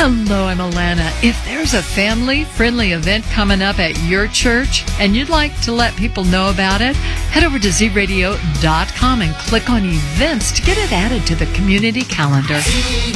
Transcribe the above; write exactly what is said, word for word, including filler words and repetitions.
Hello, I'm Alana. If there's a family-friendly event coming up at your church and you'd like to let people know about it, head over to z radio dot com and click on events to get it added to the community calendar.